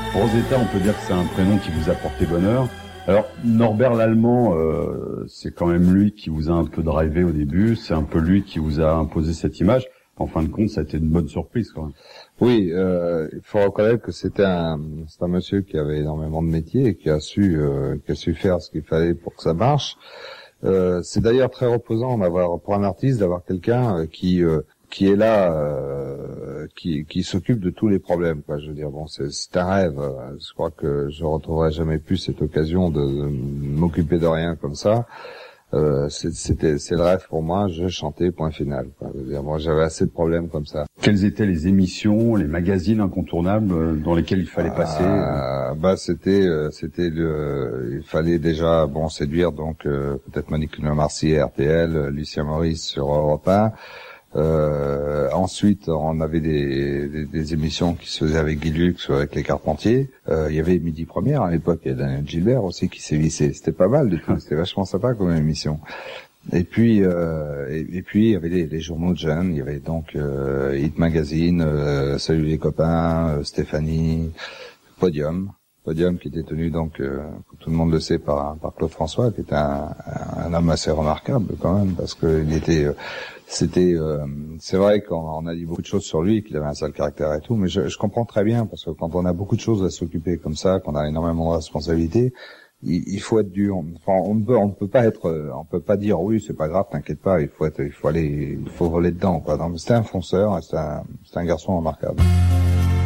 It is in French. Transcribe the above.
Rosetta, on peut dire que c'est un prénom qui vous a porté bonheur. Alors, Norbert Lallemand, c'est quand même lui qui vous a un peu drivé au début, c'est un peu lui qui vous a imposé cette image. En fin de compte, ça a été une bonne surprise, quand même. Oui, il faut reconnaître que c'est un monsieur qui avait énormément de métier et qui a su faire ce qu'il fallait pour que ça marche. C'est d'ailleurs très reposant pour un artiste d'avoir quelqu'un qui est là, qui s'occupe de tous les problèmes, quoi. Je veux dire, bon, c'est un rêve. Je crois que je retrouverai jamais plus cette occasion de m'occuper de rien comme ça. C'est le rêve pour moi. Je chantais, point final, quoi. Je veux dire, moi, j'avais assez de problèmes comme ça. Quelles étaient les émissions, les magazines incontournables dans lesquels il fallait passer il fallait déjà, séduire donc peut-être Monique Lemarcy, RTL, Lucien Maurice sur Europe 1. Ensuite, on avait des émissions qui se faisaient avec Guy Lux, avec les Carpentiers. Il y avait Midi Première à l'époque, il y a Daniel Gilbert aussi qui sévissait. C'était pas mal du tout, c'était vachement sympa comme émission. Et puis il y avait les journaux de jeunes, il y avait donc Hit Magazine, Salut les copains, Stéphanie, Podium qui était tenu donc, comme tout le monde le sait, par Claude François, qui était un homme assez remarquable quand même, parce que c'est vrai qu'on a dit beaucoup de choses sur lui, qu'il avait un sale caractère et tout, mais je comprends très bien, parce que quand on a beaucoup de choses à s'occuper comme ça, qu'on a énormément de responsabilités, il faut être dur. Enfin, on peut pas dire oui, c'est pas grave, t'inquiète pas, il faut voler dedans, quoi. Donc, c'était un fonceur, et c'était un garçon remarquable.